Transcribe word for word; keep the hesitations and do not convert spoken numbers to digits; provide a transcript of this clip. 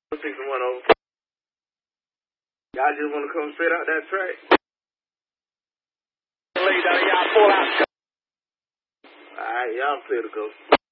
six and one over. Y'all just want to come straight out that track? Lay down, y'all pull out. All right, y'all clear to go.